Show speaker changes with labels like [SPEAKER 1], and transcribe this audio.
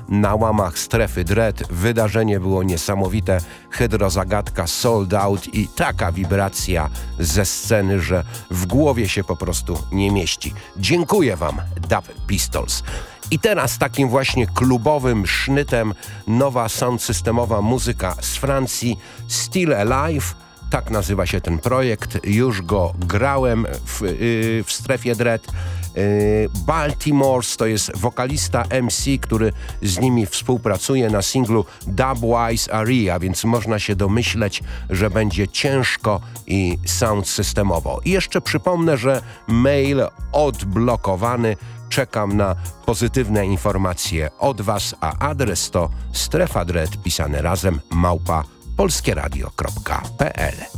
[SPEAKER 1] na łamach Strefy Dread. Wydarzenie było niesamowite, hydrozagadka sold out i taka wibracja ze sceny, że w głowie się po prostu nie mieści. Dziękuję Wam, Dub Pistols. I teraz takim właśnie klubowym sznytem nowa sound systemowa muzyka z Francji, Still Alive. Tak nazywa się ten projekt, już go grałem w Strefie Dread. Baltimores to jest wokalista MC, który z nimi współpracuje na singlu Dubwise Area, więc można się domyśleć, że będzie ciężko i sound systemowo. I jeszcze przypomnę, że mail odblokowany. Czekam na pozytywne informacje od Was, a adres to strefadread pisane razem @polskieradio.pl.